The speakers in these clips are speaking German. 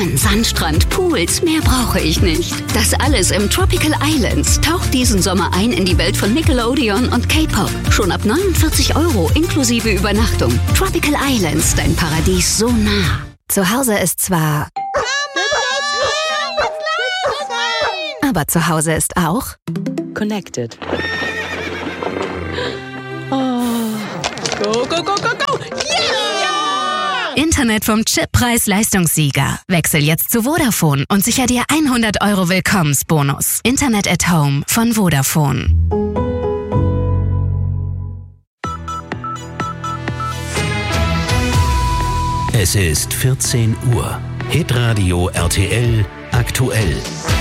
Palmen, Sandstrand, Pools, mehr brauche ich nicht. Das alles im Tropical Islands. Taucht diesen Sommer ein in die Welt von Nickelodeon und K-Pop. Schon ab 49 € inklusive Übernachtung. Tropical Islands, dein Paradies so nah. Zu Hause ist zwar... Aber zu Hause ist auch... Connected. Oh. Go, go, go, go, go! Yeah! Internet vom Chip Preis-Leistungssieger. Wechsel jetzt zu Vodafone und sicher dir 100 € Willkommensbonus. Internet at Home von Vodafone. Es ist 14 Uhr. Hitradio RTL aktuell.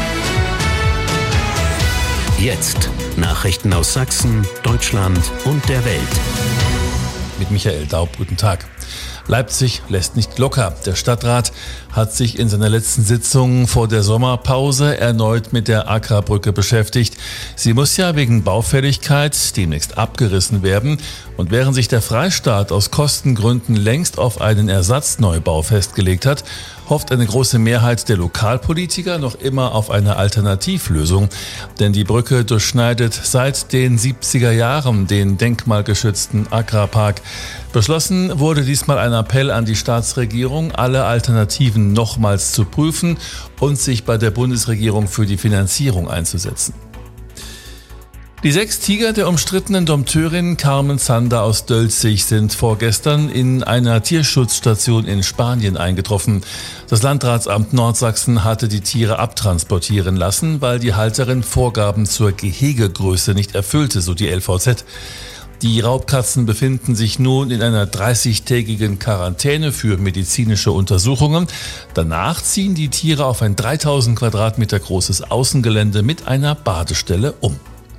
Jetzt Nachrichten aus Sachsen, Deutschland und der Welt. Mit Michael Daub, guten Tag. Leipzig lässt nicht locker. Der Stadtrat hat sich in seiner letzten Sitzung vor der Sommerpause erneut mit der Akrbrücke beschäftigt. Sie muss ja wegen Baufälligkeit demnächst abgerissen werden. Und während sich der Freistaat aus Kostengründen längst auf einen Ersatzneubau festgelegt hat, hofft eine große Mehrheit der Lokalpolitiker noch immer auf eine Alternativlösung. Denn die Brücke durchschneidet seit den 70er Jahren den denkmalgeschützten Akrapark. Beschlossen wurde diesmal ein Appell an die Staatsregierung, alle Alternativen nochmals zu prüfen und sich bei der Bundesregierung für die Finanzierung einzusetzen. Die 6 Tiger der umstrittenen Dompteurin Carmen Zander aus Dölzig sind vorgestern in einer Tierschutzstation in Spanien eingetroffen. Das Landratsamt Nordsachsen hatte die Tiere abtransportieren lassen, weil die Halterin Vorgaben zur Gehegegröße nicht erfüllte, so die LVZ. Die Raubkatzen befinden sich nun in einer 30-tägigen Quarantäne für medizinische Untersuchungen. Danach ziehen die Tiere auf ein 3000 Quadratmeter großes Außengelände mit einer Badestelle um.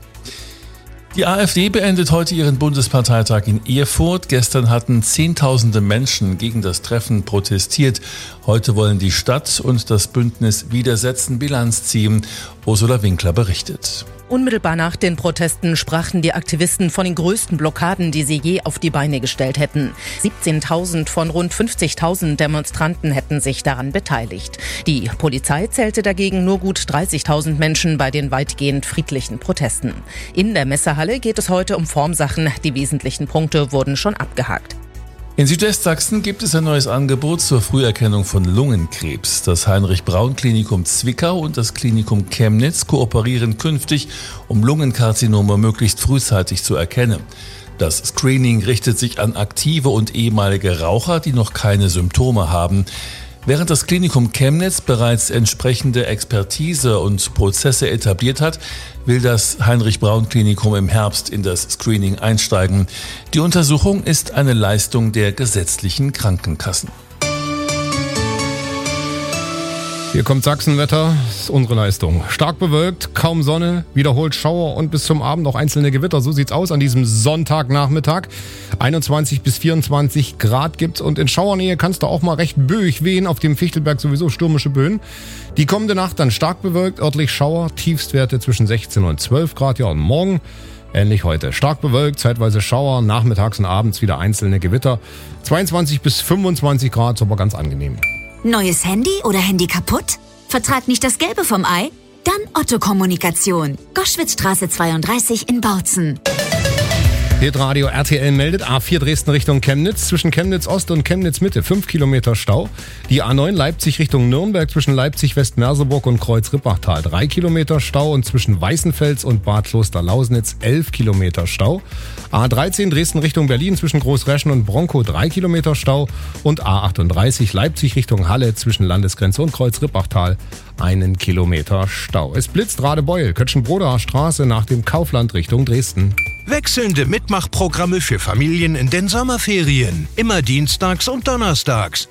Die AfD beendet heute ihren Bundesparteitag in Erfurt. Gestern hatten Zehntausende Menschen gegen das Treffen protestiert. Heute wollen die Stadt und das Bündnis Widersetzen Bilanz ziehen. Ursula Winkler berichtet. Unmittelbar nach den Protesten sprachen die Aktivisten von den größten Blockaden, die sie je auf die Beine gestellt hätten. 17.000 von rund 50.000 Demonstranten hätten sich daran beteiligt. Die Polizei zählte dagegen nur gut 30.000 Menschen bei den weitgehend friedlichen Protesten. In der Messehalle geht es heute um Formsachen. Die wesentlichen Punkte wurden schon abgehakt. In Südwestsachsen gibt es ein neues Angebot zur Früherkennung von Lungenkrebs. Das Heinrich-Braun-Klinikum Zwickau und das Klinikum Chemnitz kooperieren künftig, um Lungenkarzinome möglichst frühzeitig zu erkennen. Das Screening richtet sich an aktive und ehemalige Raucher, die noch keine Symptome haben. Während das Klinikum Chemnitz bereits entsprechende Expertise und Prozesse etabliert hat, will das Heinrich-Braun-Klinikum im Herbst in das Screening einsteigen. Die Untersuchung ist eine Leistung der gesetzlichen Krankenkassen. Hier kommt Sachsenwetter, das ist unsere Leistung. Stark bewölkt, kaum Sonne, wiederholt Schauer und bis zum Abend noch einzelne Gewitter. So sieht's aus an diesem Sonntagnachmittag. 21 bis 24 Grad gibt's und in Schauernähe kann es da auch mal recht böig wehen. Auf dem Fichtelberg sowieso stürmische Böen. Die kommende Nacht dann stark bewölkt, örtlich Schauer, Tiefstwerte zwischen 16 und 12 Grad. Ja, und morgen ähnlich heute. Stark bewölkt, zeitweise Schauer, nachmittags und abends wieder einzelne Gewitter. 22 bis 25 Grad, ist aber ganz angenehm. Neues Handy oder Handy kaputt? Vertrag nicht das Gelbe vom Ei? Dann Otto Kommunikation. Goschwitzstraße 32 in Bautzen. Hitradio RTL meldet A4 Dresden Richtung Chemnitz, zwischen Chemnitz Ost und Chemnitz Mitte 5 Kilometer Stau. Die A9 Leipzig Richtung Nürnberg zwischen Leipzig Westmerseburg und Kreuz-Rippachtal 3 Kilometer Stau und zwischen Weißenfels und Bad Kloster-Lausnitz 11 Kilometer Stau. A13 Dresden Richtung Berlin zwischen Großreschen und Bronkow 3 Kilometer Stau und A38 Leipzig Richtung Halle zwischen Landesgrenze und Kreuz-Rippachtal 1 Kilometer Stau. Es blitzt Radebeul, Kötschenbrodaer Straße nach dem Kaufland Richtung Dresden. Wechselnde Mitmachprogramme für Familien in den Sommerferien. Immer dienstags und donnerstags.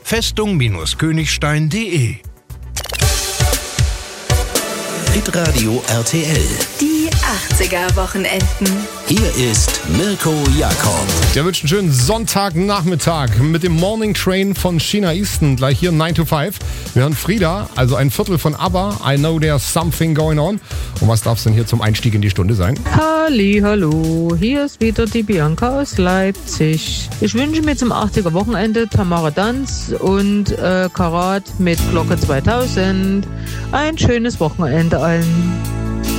Festung-Königstein.de. Hitradio RTL. Die 80er-Wochenenden. Hier ist Mirko Jakob. Der wünscht einen schönen Sonntagnachmittag mit dem Morning Train von China Easton. Gleich hier 9 to 5. Wir hören Frieda, also ein Viertel von ABBA. I know there's something going on. Und was darf es denn hier zum Einstieg in die Stunde sein? Hallo, hier ist wieder die Bianca aus Leipzig. Ich wünsche mir zum 80er-Wochenende Tamara Danz und Karat mit Glocke 2000. Ein schönes Wochenende allen.